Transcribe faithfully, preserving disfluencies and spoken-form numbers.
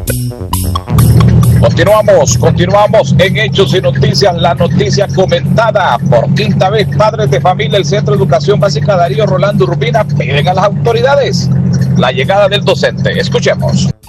Continuamos, continuamos en Hechos y Noticias, la noticia comentada por quinta vez. Padres de familia del Centro de Educación Básica Darío Rolando Urbina piden a las autoridades la llegada del docente. Escuchemos.